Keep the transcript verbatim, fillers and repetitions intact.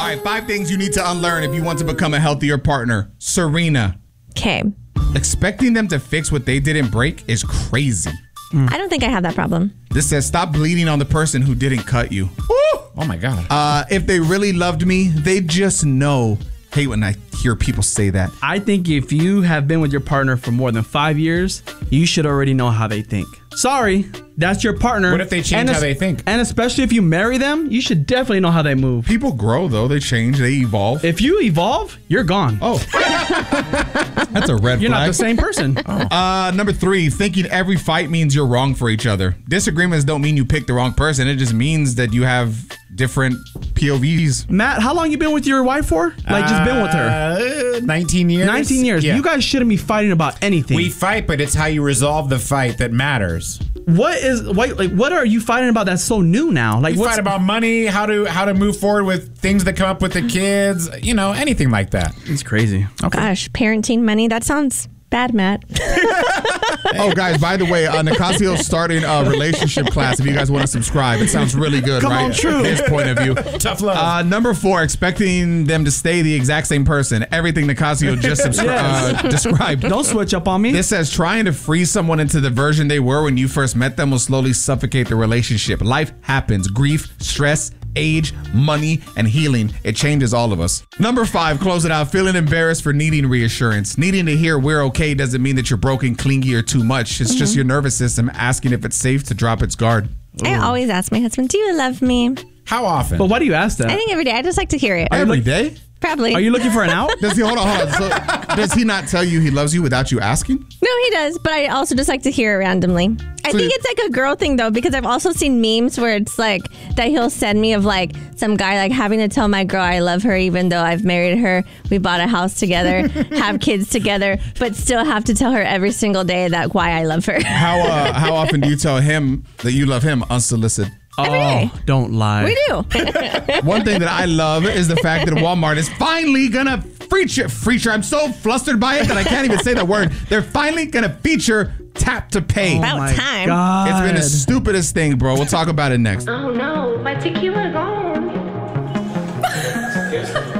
right, five things you need to unlearn if you want to become a healthier partner. Serena. Okay. Expecting them to fix what they didn't break is crazy. Mm. I don't think I have that problem. This says stop bleeding on the person who didn't cut you. Woo! Oh my God. Uh, if they really loved me, they just know. Hate when I hear people say that. I think if you have been with your partner for more than five years, you should already know how they think. Sorry, that's your partner. What if they change and how they think? And especially if you marry them, you should definitely know how they move. People grow, though. They change. They evolve. If you evolve, you're gone. Oh. That's a red You're flag. not the same person. Oh. Uh, number three, thinking every fight means you're wrong for each other. Disagreements don't mean you picked the wrong person. It just means that you have different P O Vs. Matt, how long you been with your wife for? Like, just been with her? Uh, nineteen years. nineteen years. Yeah. You guys shouldn't be fighting about anything. We fight, but it's how you resolve the fight that matters. What is what like? What are you fighting about that's so new now? Like, We what's fight about money, how to how to move forward with things that come up with the kids, you know, anything like that. It's crazy. Okay. Gosh, parenting money. That sounds bad, Matt. Oh, guys, by the way, uh, Nicasio's starting a relationship class if you guys want to subscribe. It sounds really good, Come right? on, true. His point of view. Tough love. Uh, number four, expecting them to stay the exact same person. Everything Nicasio just subscri- Yes. uh, described. Don't switch up on me. This says trying to freeze someone into the version they were when you first met them will slowly suffocate the relationship. Life happens. Grief, stress, age, money, and healing. It changes all of us. Number five, close it out. Feeling embarrassed for needing reassurance. Needing to hear we're okay doesn't mean that you're broken, clingy, or too much. It's mm-hmm. just your nervous system asking if it's safe to drop its guard. I Ooh. always ask my husband, do you love me? How often? But why do you ask that? I think every day. I just like to hear it. Every day? Probably. Are you looking for an out? Does he hold on, hold on. So, does he not tell you he loves you without you asking? No, he does, but I also just like to hear it randomly. I So think you- it's like a girl thing though, because I've also seen memes where it's like that he'll send me of like some guy like having to tell my girl I love her even though I've married her, we bought a house together, have kids together, but still have to tell her every single day that why I love her. How uh, how often do you tell him that you love him unsolicited? Every day. Oh, don't lie. We do. One thing that I love is the fact that Walmart is finally gonna feature, feature. I'm so flustered by it that I can't even say that word. They're finally gonna feature tap to pay. About my time. God. It's been the stupidest thing, bro. We'll talk about it next. Oh no, my tequila gone.